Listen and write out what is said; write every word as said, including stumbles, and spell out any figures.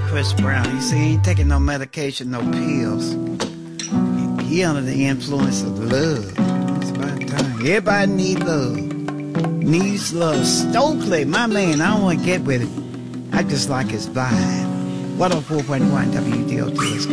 Chris Brown. You see, he ain't taking no medication, no pills. He, he under the influence of love. It's about time. Everybody need love. Needs love. Stokely, my man, I don't want to get with it. I just like his vibe. one oh four point one W D O T.